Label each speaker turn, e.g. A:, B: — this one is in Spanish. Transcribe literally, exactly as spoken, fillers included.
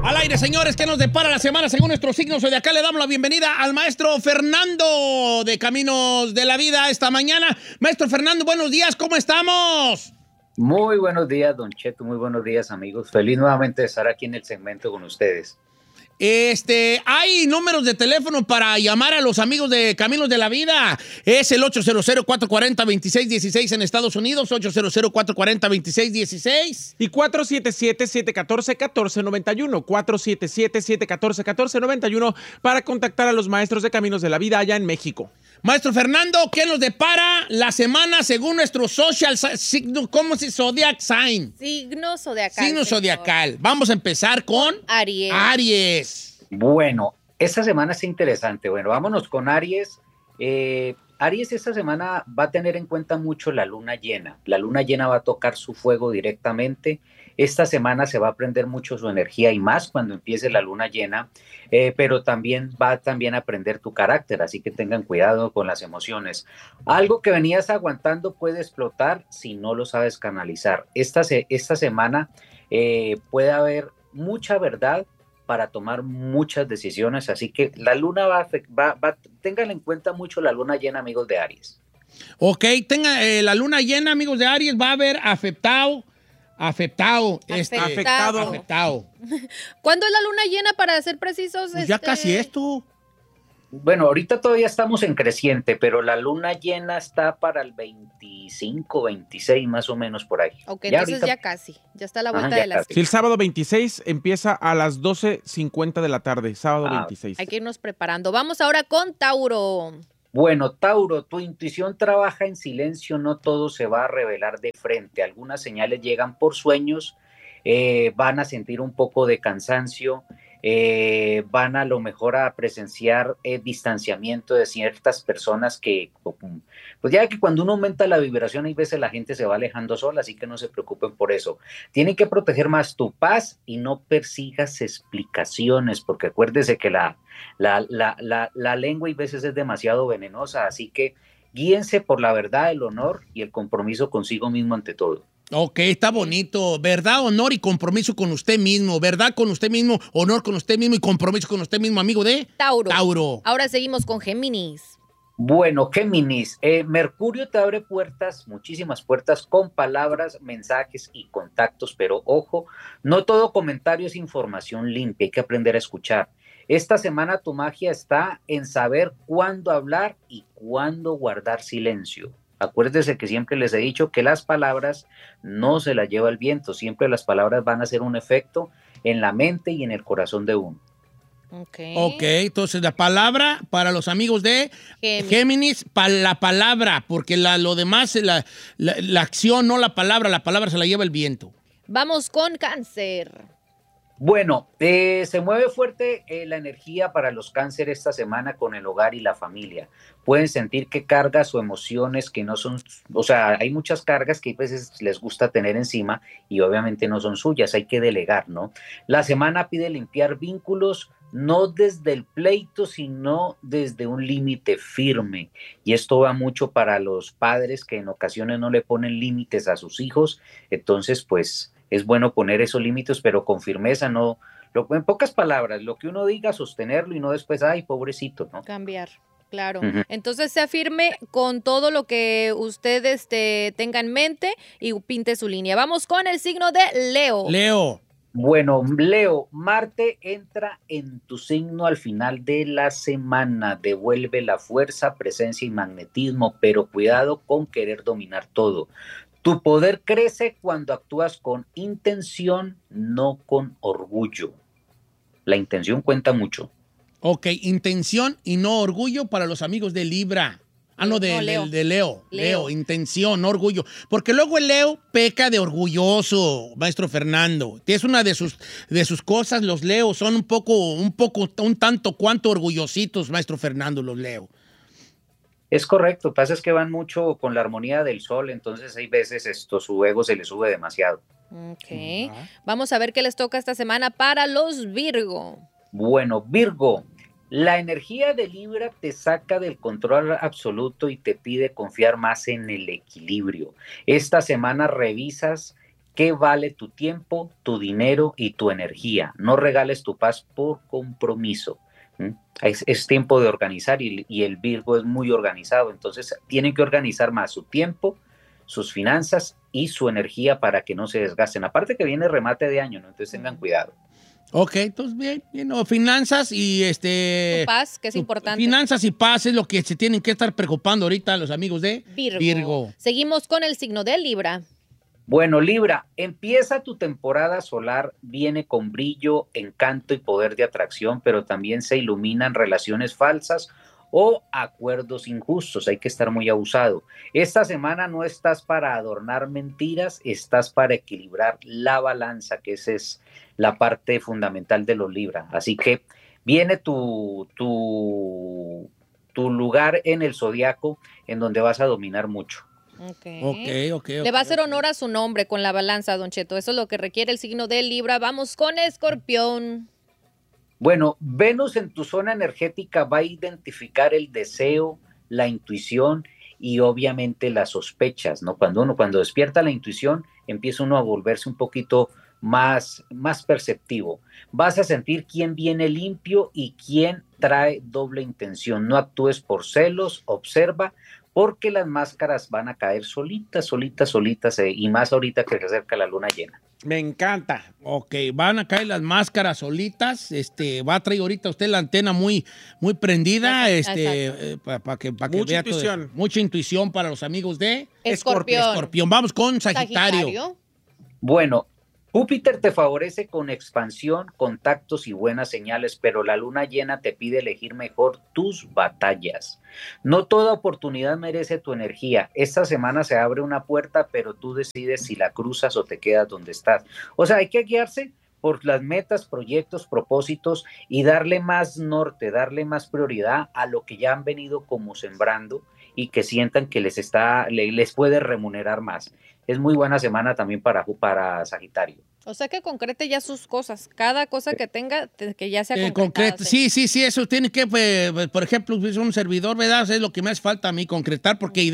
A: Al aire, señores, ¿qué nos depara la semana según nuestros signos zodiacales? Le damos la bienvenida al maestro Fernando de Caminos de la Vida esta mañana. Maestro Fernando, buenos días, ¿cómo estamos?
B: Muy buenos días, don Cheto, muy buenos días, amigos. Feliz nuevamente de estar aquí en el segmento con ustedes.
A: Este, hay números de teléfono para llamar a los amigos de Caminos de la Vida. Es el ocho cero cero, cuatro cuatro cero, dos seis uno seis en Estados Unidos, ocho cero cero, cuatro cuatro cero, dos seis uno seis.
C: Y cuatro siete siete, siete uno cuatro, uno cuatro nueve uno, cuatro siete siete, siete uno cuatro, uno cuatro nueve uno para contactar a los maestros de Caminos de la Vida allá en México.
A: Maestro Fernando, ¿qué nos depara la semana según nuestro social signo? ¿Cómo se zodiac sign?
D: Signo zodiacal.
A: Signo
D: señor.
A: zodiacal. Vamos a empezar con
D: Aries.
A: Aries.
B: Bueno, esta semana es interesante. Bueno, vámonos con Aries. Eh, Aries esta semana va a tener en cuenta mucho la luna llena. La luna llena va a tocar su fuego directamente. Esta semana se va a prender mucho su energía y más cuando empiece la luna llena, eh, pero también va también a prender tu carácter, así que tengan cuidado con las emociones. Algo que venías aguantando puede explotar si no lo sabes canalizar. Esta, se, esta semana eh, puede haber mucha verdad para tomar muchas decisiones, así que la luna va, va, va tengan en cuenta mucho la luna llena, amigos de Aries.
A: Ok, tenga, eh, la luna llena, amigos de Aries, va a haber afectado, afectado, este,
D: Afectado.
A: afectado.
D: ¿Cuándo es la luna llena, para ser precisos?
A: Pues ya
D: este...
A: casi esto.
B: Bueno, ahorita todavía estamos en creciente, pero la luna llena está para el veinticinco, veintiséis más o menos por ahí.
D: Ok,
B: ya
D: entonces
B: ahorita...
D: ya casi, ya está a la vuelta
B: Ajá,
D: de la
B: casi.
D: esquina.
C: Si el sábado veintiséis empieza a las doce cincuenta de la tarde, sábado
B: Ah,
C: veintiséis.
D: Hay que irnos preparando. Vamos ahora con Tauro.
B: Bueno, Tauro, tu intuición trabaja en silencio, no todo se va a revelar de frente. Algunas señales llegan por sueños, eh, van a sentir un poco de cansancio, eh, van a lo mejor a presenciar eh, distanciamiento de ciertas personas que, pues ya que cuando uno aumenta la vibración, hay veces la gente se va alejando sola, así que no se preocupen por eso. Tienen que proteger más tu paz y no persigas explicaciones, porque acuérdese que la, la, la, la, la lengua a veces es demasiado venenosa, así que guíense por la verdad, el honor y el compromiso consigo mismo ante todo.
A: Ok, está bonito. Verdad, honor y compromiso con usted mismo. Verdad con usted mismo, honor con usted mismo y compromiso con usted mismo, amigo de
D: Tauro.
A: Tauro.
D: Ahora seguimos con Géminis.
B: Bueno, Géminis, eh, Mercurio te abre puertas, muchísimas puertas con palabras, mensajes y contactos, pero ojo, no todo comentario es información limpia, hay que aprender a escuchar. Esta semana tu magia está en saber cuándo hablar y cuándo guardar silencio. Acuérdese que siempre les he dicho que las palabras no se las lleva el viento, siempre las palabras van a hacer un efecto en la mente y en el corazón de uno.
D: Ok.
A: Ok, entonces la palabra para los amigos de
D: Géminis.
A: Géminis, pa la palabra, porque la, lo demás, la, la, la acción, no la palabra, la palabra se la lleva el viento.
D: Vamos con Cáncer.
B: Bueno, eh, se mueve fuerte eh, la energía para los cáncer esta semana con el hogar y la familia. Pueden sentir que cargas o emociones que no son, o sea, hay muchas cargas que a veces les gusta tener encima y obviamente no son suyas, hay que delegar, ¿no? La semana pide limpiar vínculos, no desde el pleito, sino desde un límite firme. Y esto va mucho para los padres que en ocasiones no le ponen límites a sus hijos, entonces pues es bueno poner esos límites, pero con firmeza, no, lo, en pocas palabras, lo que uno diga, sostenerlo y no después, ay, pobrecito, ¿no?
D: Cambiar, claro.
B: Uh-huh.
D: Entonces sea firme con todo lo que usted este, tenga en mente y pinte su línea. Vamos con el signo de Leo.
A: Leo.
B: Bueno, Leo, Marte entra en tu signo al final de la semana, devuelve la fuerza, presencia y magnetismo, pero cuidado con querer dominar todo. Tu poder crece cuando actúas con intención, no con orgullo. La intención cuenta mucho.
A: Ok, intención y no orgullo para los amigos de Libra. Ah, no, de,
D: no, Leo.
A: de, de Leo.
D: Leo.
A: Leo, intención, no orgullo. Porque luego el Leo peca de orgulloso, maestro Fernando. Es una de sus, de sus cosas, los Leos son un poco, un poco, un tanto cuanto orgullositos, maestro Fernando, los Leo.
B: Es correcto, lo que pasa es que van mucho con la armonía del sol, entonces hay veces esto, su ego se le sube demasiado.
D: Ok, uh-huh. Vamos a ver qué les toca esta semana para los Virgo.
B: Bueno, Virgo, la energía de Libra te saca del control absoluto y te pide confiar más en el equilibrio. Esta semana revisas ¿Qué vale tu tiempo, tu dinero y tu energía? No regales tu paz por compromiso. ¿Mm? Es, es tiempo de organizar y, y el Virgo es muy organizado, entonces tienen que organizar más su tiempo, sus finanzas y su energía para que no se desgasten. Aparte que viene remate de año, ¿no? Entonces tengan cuidado.
A: Ok, entonces bien, bien, no, finanzas y este...
D: Tu paz, que es
A: tu-
D: importante.
A: Finanzas y paz es lo que se tienen que estar preocupando ahorita los amigos de
D: Virgo.
A: Virgo.
D: Seguimos con el signo de Libra.
B: Bueno, Libra, empieza tu temporada solar, viene con brillo, encanto y poder de atracción, pero también se iluminan relaciones falsas o acuerdos injustos, hay que estar muy abusado. Esta semana no estás para adornar mentiras, estás para equilibrar la balanza, que esa es la parte fundamental de los Libra. Así que viene tu, tu, tu lugar en el zodiaco en donde vas a dominar mucho.
D: Okay.
A: Ok, ok.
D: Le va a hacer honor a su nombre con la balanza, Don Cheto. Eso es lo que requiere el signo de Libra. Vamos con Escorpión.
B: Bueno, Venus en tu zona energética va a identificar el deseo, la intuición y obviamente las sospechas, ¿no? Cuando uno, cuando despierta la intuición, empieza uno a volverse un poquito más, más perceptivo. Vas a sentir quién viene limpio y quién trae doble intención. No actúes por celos, observa, porque las máscaras van a caer solitas, solitas, solitas, eh, y más ahorita que se acerca la luna llena.
C: Me encanta.
A: Ok, van a caer las máscaras solitas. Este, va a traer ahorita usted la antena muy, muy prendida, este, eh, para pa que, pa que
C: Mucha
A: vea todo
C: intuición.
A: eso. Mucha intuición para los amigos de
D: Escorpión.
A: Escorpión. Vamos con Sagitario.
B: Bueno, Júpiter te favorece con expansión, contactos y buenas señales, pero la luna llena te pide elegir mejor tus batallas. No toda oportunidad merece tu energía. Esta semana se abre una puerta, pero tú decides si la cruzas o te quedas donde estás. O sea, hay que guiarse por las metas, proyectos, propósitos y darle más norte, darle más prioridad a lo que ya han venido como sembrando y que sientan que les está, les puede remunerar más. Es muy buena semana también para, para Sagitario.
D: O sea que concrete ya sus cosas. Cada cosa que tenga, te- que ya sea
A: Eh,
D: concretada.
A: concreto. Sí, sí, sí, eso tiene que, pues, por ejemplo, es un servidor, ¿verdad? Es lo que me hace falta a mí concretar, porque